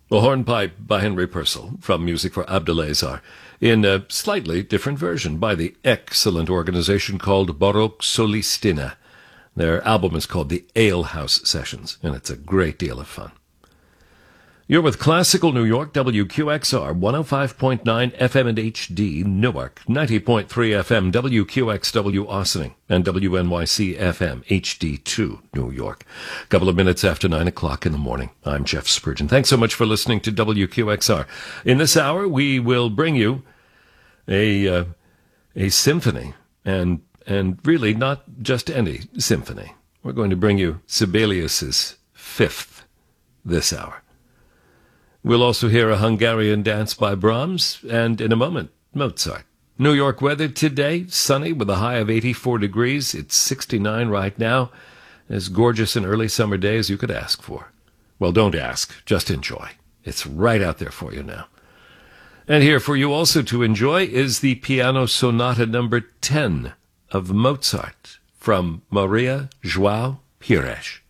A hornpipe by Henry Purcell from Music for Abdelaziz in a slightly different version by the excellent organization called Baroque Solistina. Their album is called the Ale House Sessions, and it's a great deal of fun. You're with Classical New York, WQXR, 105.9 FM and HD, Newark, 90.3 FM, WQXW Austining, and WNYC FM, HD2, New York. A couple of minutes after 9 o'clock in the morning. I'm Jeff Spurgeon. Thanks so much for listening to WQXR. In this hour, we will bring you a symphony, and really not just any symphony. We're going to bring you Sibelius's Fifth this hour. We'll also hear a Hungarian dance by Brahms, and in a moment, Mozart. New York weather today, sunny with a high of 84 degrees. It's 69 right now. As gorgeous an early summer day as you could ask for. Well, don't ask, just enjoy. It's right out there for you now. And here for you also to enjoy is the Piano Sonata number 10 of Mozart from Maria João Pires.